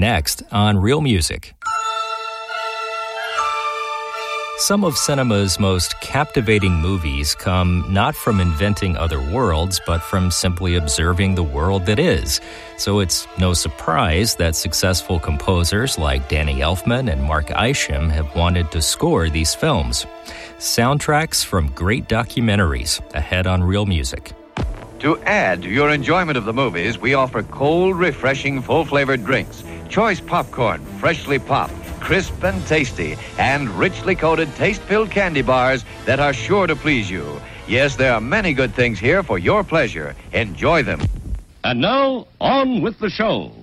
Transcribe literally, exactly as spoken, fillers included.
Next on Real Music. Some of cinema's most captivating movies come not from inventing other worlds, but from simply observing the world that is. So it's no surprise that successful composers like Danny Elfman and Mark Isham have wanted to score these films. Soundtracks from great documentaries, ahead on Real Music. To add to your enjoyment of the movies, we offer cold, refreshing, full-flavored drinks, choice popcorn, freshly popped, crisp and tasty, and richly coated taste-filled candy bars that are sure to please you. Yes, there are many good things here for your pleasure. Enjoy them. And now, on with the show.